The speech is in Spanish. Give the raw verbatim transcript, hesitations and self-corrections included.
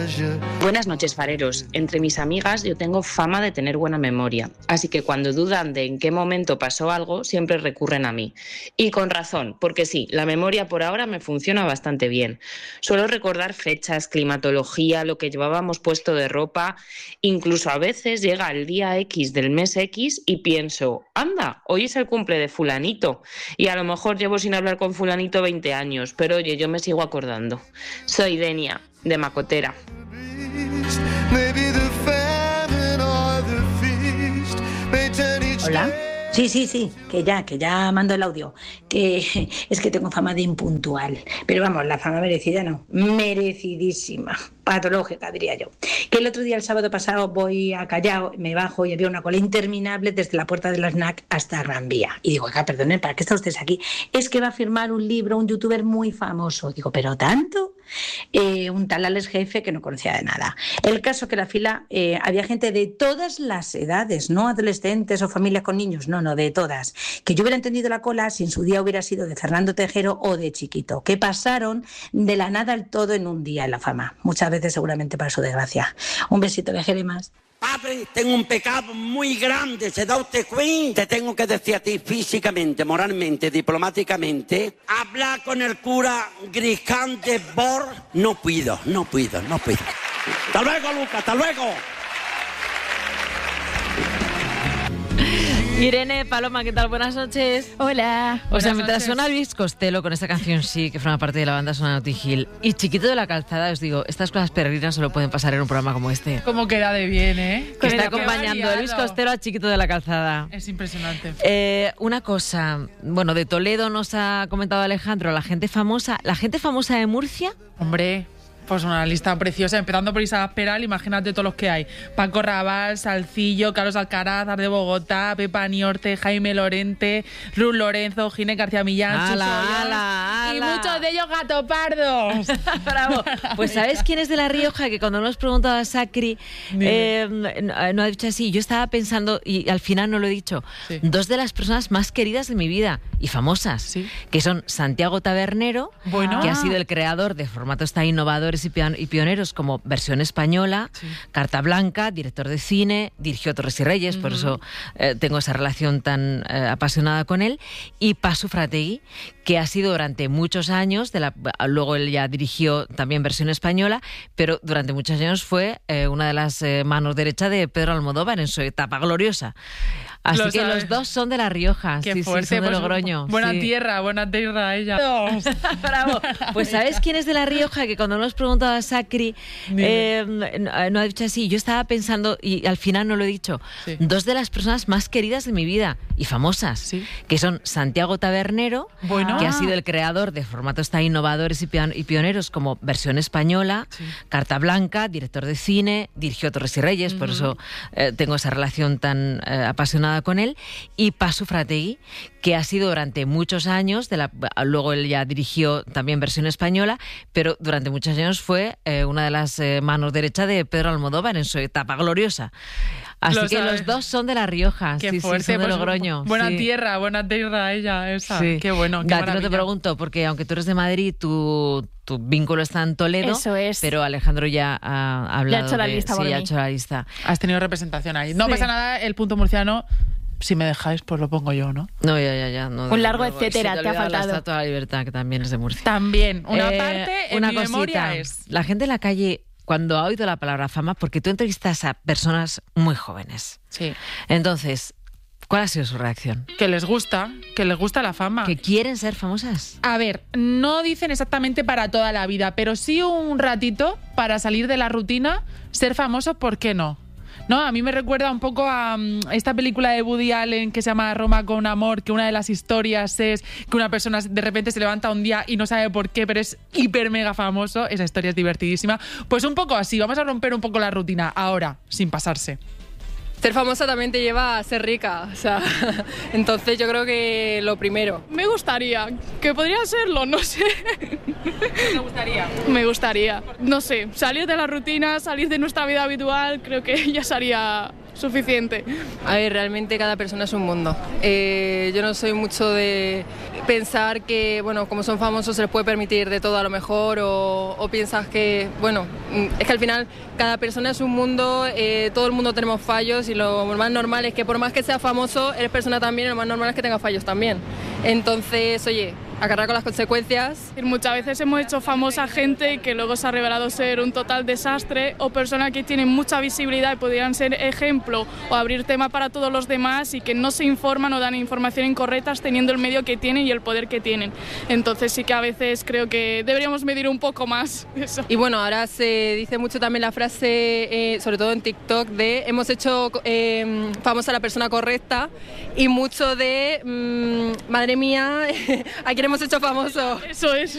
Buenas noches, fareros. Entre mis amigas yo tengo fama de tener buena memoria, así que cuando dudan de en qué momento pasó algo, siempre recurren a mí. Y con razón, porque sí, la memoria por ahora me funciona bastante bien. Suelo recordar fechas, climatología, lo que llevábamos puesto de ropa, incluso a veces llega el día X del mes X y pienso, anda, hoy es el cumple de fulanito, y a lo mejor llevo sin hablar con fulanito veinte años, pero oye, yo me sigo acordando. Soy Denia, de Macotera. Hola. Sí, sí, sí, que ya, que ya mando el audio. Que es que tengo fama de impuntual. Pero vamos, la fama merecida no. Merecidísima. Patológica, diría yo. Que el otro día, el sábado pasado, voy a Callao, me bajo y había una cola interminable desde la puerta del snack hasta Gran Vía. Y digo, oiga, perdonen, ¿para qué está usted aquí? Es que va a firmar un libro, un youtuber muy famoso. Digo, ¿pero tanto? Eh, un tal Alex Jefe que no conocía de nada. El caso que la fila eh, había gente de todas las edades, no adolescentes o familias con niños, no, no, de todas. Que yo hubiera entendido la cola si en su día hubiera sido de Fernando Tejero o de Chiquito, que pasaron de la nada al todo en un día en la fama. Muchas veces seguramente para su desgracia. Un besito, de más. Padre, tengo un pecado muy grande, ¿se da usted cuenta? Te tengo que decir a ti físicamente, moralmente, diplomáticamente, habla con el cura Griscán de Bor. No puedo, no puedo, no puedo. Hasta luego, Lucas, hasta luego. Irene, Paloma, ¿qué tal? Buenas noches. Hola. O sea, buenas mientras noches. suena Luis Costello con esta canción, sí, que forma parte de la banda sonora Notting Hill, y Chiquito de la Calzada, os digo, estas cosas peregrinas solo pueden pasar en un programa como este. Cómo queda de bien, ¿eh? Que Con está el que acompañando variado. Luis Costello a Chiquito de la Calzada. Es impresionante. Eh, una cosa, bueno, de Toledo nos ha comentado Alejandro, la gente famosa, la gente famosa de Murcia. Hombre, pues una lista preciosa, empezando por Isabel Peral, imagínate todos los que hay. Paco Raval, Salcillo, Carlos Alcaraz, Ar de Bogotá, Pepa Niorte, Jaime Lorente, Luz Lorenzo, Ginés García Millán, ¡Hala, Chuso Ollas, hala, y hala! muchos de ellos gatopardos. Bravo. Pues ¿sabes quién es de La Rioja? Que cuando nos hemos preguntado a Sacri, eh, no, no ha dicho así. Yo estaba pensando, y al final no lo he dicho, Sí. dos de las personas más queridas de mi vida y famosas, Sí. que son Santiago Tabernero, Bueno. que ha sido el creador de formatos tan innovadores y, pion- y pioneros como Versión Española, Sí. Carta Blanca, director de cine, dirigió Torres y Reyes, por eso eh, tengo esa relación tan eh, apasionada con él, y Pasu Frategui, que ha sido durante muchos años, de la, luego él ya dirigió también Versión Española, pero durante muchos años fue eh, una de las eh, manos derechas de Pedro Almodóvar en su etapa gloriosa. Así Lo que sabes. los dos son de La Rioja, Qué sí, fuerte, sí, son de pues, Logroño. Buena sí. tierra, buena tierra ella. Bravo. Pues ¿sabes quién es de La Rioja? Que cuando nos hemos preguntado a Sacri, eh, no, no ha dicho así. Yo estaba pensando, y al final no lo he dicho, Sí. dos de las personas más queridas de mi vida y famosas, Sí. que son Santiago Tabernero, Bueno. que ha sido el creador de formatos tan innovadores y, pion- y pioneros como Versión Española, Sí. Carta Blanca, director de cine, dirigió Torres y Reyes, por eso eh, tengo esa relación tan eh, apasionada con él, y Pasu Frategui, que ha sido durante muchos años, de la, luego él ya dirigió también Versión Española, pero durante muchos años fue eh, una de las eh, manos derechas de Pedro Almodóvar en su etapa gloriosa. Así Lo que sabes. los dos son de La Rioja, Qué sí, fuerte, sí, son de pues, Logroño. Buena sí. tierra, buena tierra ella, esa. Sí. Qué bueno, qué Gati, no te maravilla. pregunto, porque aunque tú eres de Madrid, tu, tu vínculo está en Toledo, Eso es. pero Alejandro ya ha hablado Ya ha hecho la de- lista sí, por ya ha mí. hecho la lista. Has tenido representación ahí. No Sí. pasa nada, el punto murciano, si me dejáis, pues lo pongo yo, ¿no? No, ya, ya, ya. No, Un largo luego, etcétera, se te ha olvida faltado. La Estatua de la Libertad, que también es de Murcia. También, una Eh, parte en una mi cosita. memoria es... La gente en la calle, cuando ha oído la palabra fama, porque tú entrevistas a personas muy jóvenes. Sí. Entonces, ¿cuál ha sido su reacción? Que les gusta, que les gusta la fama. ¿Que quieren ser famosas? A ver, no dicen exactamente para toda la vida, pero sí un ratito para salir de la rutina, ser famoso, ¿por qué no? No, a mí me recuerda un poco a um, esta película de Woody Allen que se llama Roma con amor, que una de las historias es que una persona de repente se levanta un día y no sabe por qué, pero es hiper mega famoso. Esa historia es divertidísima. Pues un poco así, vamos a romper un poco la rutina ahora, sin pasarse. Ser famosa también te lleva a ser rica, o sea, entonces yo creo que lo primero. Me gustaría, que podría serlo, no sé. ¿Te gustaría? Me gustaría, no sé, salir de la rutina, salir de nuestra vida habitual, creo que ya sería suficiente. A ver, realmente cada persona es un mundo. Eh, yo no soy mucho de pensar que, bueno, como son famosos se les puede permitir de todo a lo mejor, o, o piensas que, bueno, es que al final cada persona es un mundo, eh, todo el mundo tenemos fallos, y lo más normal es que por más que seas famoso, eres persona también, y lo más normal es que tengas fallos también. Entonces, oye, a cargar con las consecuencias. Muchas veces hemos hecho famosa gente que luego se ha revelado ser un total desastre, o personas que tienen mucha visibilidad y podrían ser ejemplo o abrir tema para todos los demás, y que no se informan o dan información incorrectas teniendo el medio que tienen y el poder que tienen. Entonces sí que a veces creo que deberíamos medir un poco más eso. Y bueno, ahora se dice mucho también la frase, eh, sobre todo en TikTok, de hemos hecho eh, famosa a la persona correcta, y mucho de, mmm, madre mía, ¿a quién hemos hecho famoso? Eso es.